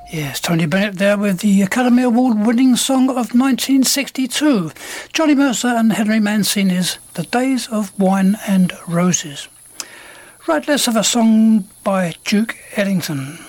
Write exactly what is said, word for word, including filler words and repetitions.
Yes, Tony Bennett there with the Academy Award winning song of nineteen sixty-two, Johnny Mercer and Henry Mancini's The Days of Wine and Roses. Right, let's have a song by Duke Ellington.